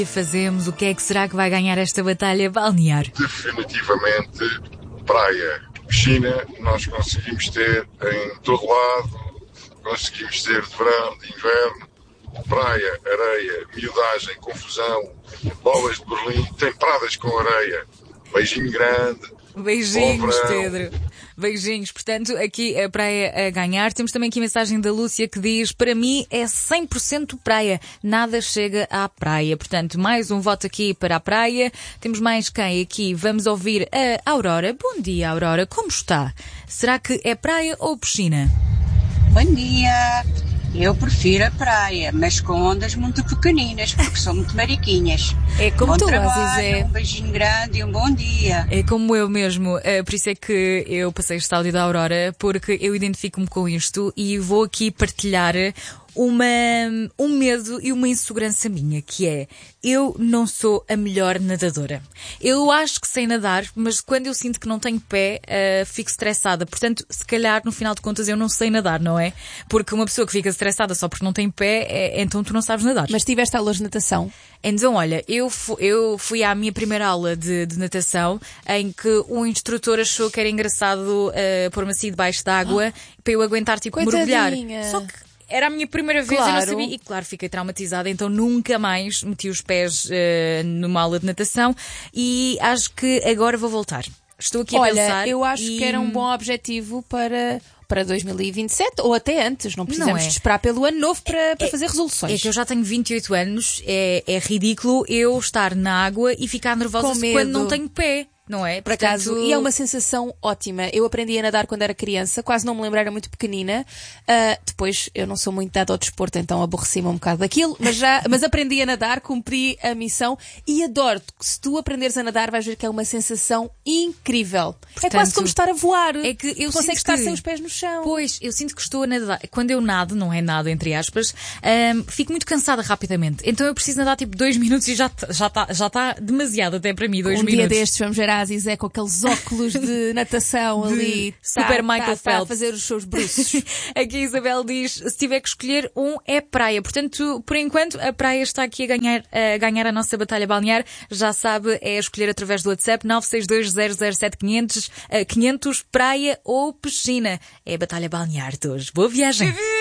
Fazemos, o que é que será que vai ganhar esta batalha balnear? Definitivamente praia. Piscina nós conseguimos ter em todo lado, conseguimos ter de verão, de inverno, praia, areia, miudagem, confusão, bolas de Berlim, tempradas com areia. Beijinho grande. Beijinhos, Pedro. Beijinhos. Portanto, aqui a praia a ganhar. Temos também aqui a mensagem da Lúcia que diz: para mim é 100% praia. Nada chega à praia. Portanto, mais um voto aqui para a praia. Temos mais quem aqui? Vamos ouvir a Aurora. Bom dia, Aurora. Como está? Será que é praia ou piscina? Bom dia. Eu prefiro a praia, mas com ondas muito pequeninas, porque são muito mariquinhas. É como bom tu, trabalho, Azizé. Um beijinho grande e um bom dia. É como eu mesmo. Por isso é que eu passei este áudio da Aurora, porque eu identifico-me com isto e vou aqui partilhar um medo e uma insegurança minha, que é: eu não sou a melhor nadadora. Eu acho que sei nadar, mas quando eu sinto que não tenho pé, fico estressada. Portanto, se calhar, no final de contas, eu não sei nadar, não é? Porque uma pessoa que fica estressada só porque não tem pé, então tu não sabes nadar. Mas tiveste aulas de natação? Então, olha, eu fui à minha primeira aula de natação, em que o instrutor achou que era engraçado pôr-me assim debaixo d'água para eu aguentar, tipo, mergulhar. Só que era a minha primeira vez, claro. Eu não sabia. E claro, fiquei traumatizada, então nunca mais meti os pés numa aula de natação e acho que agora vou voltar. Estou aqui a pensar. Olha, eu acho que era um bom objetivo para 2027 ou até antes. Não precisamos de esperar pelo ano novo para fazer resoluções. É que eu já tenho 28 anos, é ridículo eu estar na água e ficar nervosa quando não tenho pé. Não é? Por acaso, e é uma sensação ótima. Eu aprendi a nadar quando era criança, quase não me lembro, era muito pequenina. Depois, eu não sou muito dada ao desporto, então aborreci-me um bocado daquilo, mas aprendi a nadar, cumpri a missão e adoro. Se tu aprenderes a nadar, vais ver que é uma sensação incrível. Portanto, é quase como estar a voar. É que eu consegues estar sem os pés no chão. Pois, eu sinto que estou a nadar. Quando eu nado, não é nada, entre aspas, fico muito cansada rapidamente. Então eu preciso nadar tipo 2 minutos e já está demasiado até para mim, 2 minutos. Um dia destes vamos ver a Azizé com aqueles óculos de natação ali. Super Michael Phelps. A fazer os seus bruços. Aqui a Isabel diz: se tiver que escolher é praia. Portanto, por enquanto, a praia está aqui a ganhar a nossa batalha balnear. Já sabe, é escolher através do WhatsApp 962 007 500 praia ou piscina. É a batalha balnear de hoje. Boa viagem!